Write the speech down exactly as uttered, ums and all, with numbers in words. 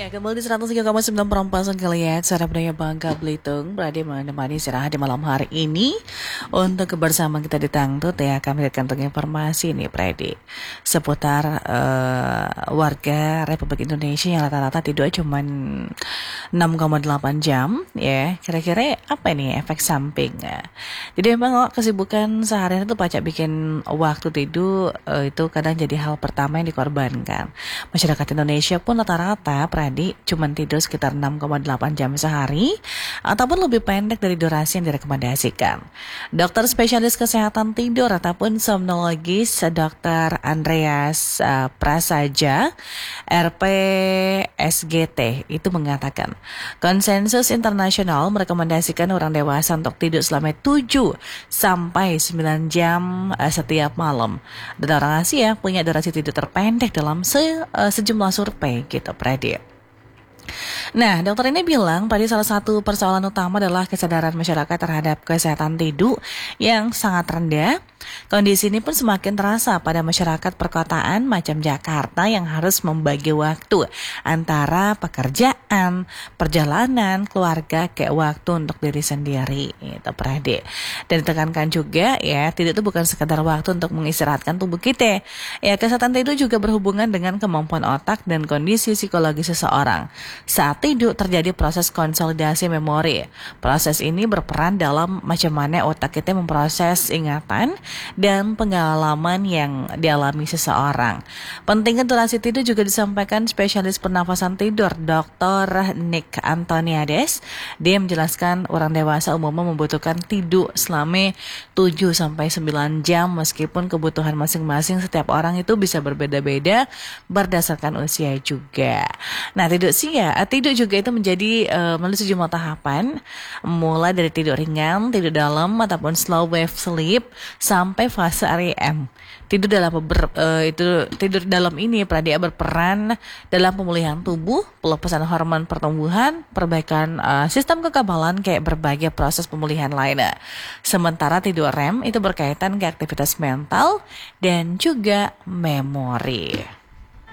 Kembali di seratus tiga koma sembilan Perempuan Geliat Suara Budaya Bangka Belitung berada menemani istirahat di malam hari ini. Untuk kebersamaan kita di Tangtut ya, kami akan tentang informasi nih Predi seputar uh, warga Republik Indonesia yang rata-rata tidur cuma enam koma delapan jam ya. Kira-kira apa nih efek sampingnya? Jadi memang oh, kesibukan seharian itu pacak bikin waktu tidur uh, itu kadang jadi hal pertama yang dikorbankan. Masyarakat Indonesia pun rata-rata Pradi cuma tidur sekitar enam koma delapan jam sehari ataupun lebih pendek dari durasi yang direkomendasikan. Dokter spesialis kesehatan tidur ataupun somnologis Dokter Andreas uh, Prasaja R P S G T itu mengatakan konsensus internasional merekomendasikan orang dewasa untuk tidur selama tujuh sampai sembilan jam uh, setiap malam. Dan orang Asia punya durasi tidur terpendek dalam se, uh, sejumlah survei gitu Pradi. Nah, dokter ini bilang pada salah satu persoalan utama adalah kesadaran masyarakat terhadap kesehatan tidur yang sangat rendah. Kondisi ini pun semakin terasa pada masyarakat perkotaan macam Jakarta yang harus membagi waktu antara pekerjaan, perjalanan, keluarga, kayak waktu untuk diri sendiri. Itu Pradi. Dan ditekankan juga ya, tidur itu bukan sekadar waktu untuk mengistirahatkan tubuh kita. Ya, kesehatan tidur juga berhubungan dengan kemampuan otak dan kondisi psikologi seseorang. Saat tidur terjadi proses konsolidasi memori. Proses ini berperan dalam macam mana otak kita memproses ingatan dan pengalaman yang dialami seseorang. Pentingnya durasi tidur juga disampaikan spesialis pernafasan tidur Dokter Nick Antoniades. Dia menjelaskan orang dewasa umumnya membutuhkan tidur selama tujuh sampai sembilan jam meskipun kebutuhan masing-masing setiap orang itu bisa berbeda-beda berdasarkan usia juga. Nah, tidur siang, tidur juga itu menjadi uh, melalui sejumlah tahapan, mulai dari tidur ringan, tidur dalam ataupun slow wave sleep sampai fase R E M. Tidur dalam ber, uh, itu tidur dalam ini Pradia berperan dalam pemulihan tubuh, pelepasan hormon pertumbuhan, perbaikan uh, sistem kekebalan kayak berbagai proses pemulihan lainnya. Sementara tidur R E M itu berkaitan ke aktivitas mental dan juga memori.